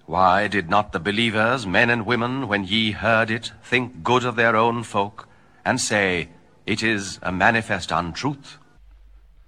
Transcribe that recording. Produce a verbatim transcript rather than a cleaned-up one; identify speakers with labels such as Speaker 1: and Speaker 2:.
Speaker 1: Why did not the believers, men and women, when ye heard it, think good of their own folk, and say, it is a manifest untruth?